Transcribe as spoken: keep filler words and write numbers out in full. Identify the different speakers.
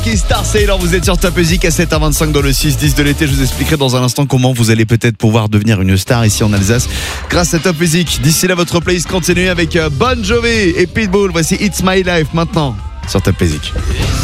Speaker 1: Qui Star Sailor, vous êtes sur Top Music à sept heures vingt-cinq dans le six dix de l'été. Je vous expliquerai dans un instant comment vous allez peut-être pouvoir devenir une star ici en Alsace grâce à Top Music. D'ici là, votre playlist continue avec Bon Jovi et Pitbull. Voici It's My Life maintenant sur Top Music.